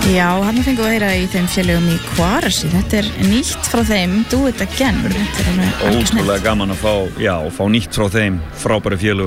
Já, hann fengið að heyra í þeim félögum í Kvarasi. Þetta nýtt frá þeim, Do It Again. Þetta ótrúlega gaman að fá nýtt frá þeim frábæru félögum